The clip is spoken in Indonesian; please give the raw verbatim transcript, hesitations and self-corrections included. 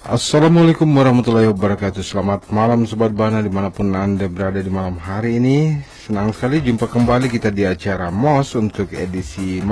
Assalamualaikum warahmatullahi wabarakatuh. Selamat malam Sobat Bana dimanapun Anda berada di malam hari ini. Senang sekali jumpa kembali kita di acara M O S untuk edisi